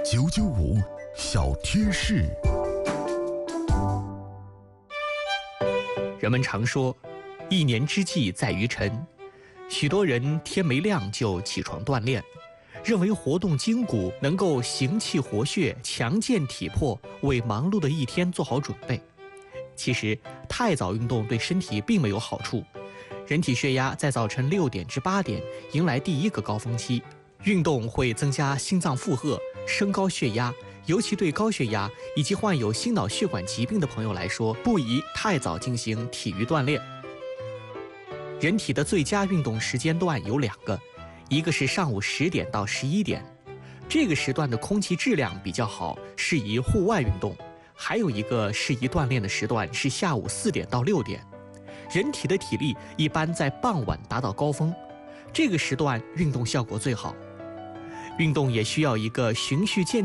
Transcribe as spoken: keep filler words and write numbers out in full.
九九五小贴士。 人们常说，一年之计在于晨。许多人天没亮就起床锻炼，认为活动筋骨能够行气活血、强健体魄，为忙碌的一天做好准备。其实，太早运动对身体并没有好处。人体血压在早晨六点至八点迎来第一个高峰期，运动会增加心脏负荷，升高血压，尤其对高血压以及患有心脑血管疾病的朋友来说，不宜太早进行体育锻炼。人体的最佳运动时间段有两个，一个是上午十点到十一点，这个时段的空气质量比较好，适宜户外运动；还有一个适宜锻炼的时段是下午四点到六点。人体的体力一般在傍晚达到高峰，这个时段运动效果最好。运动也需要一个循序渐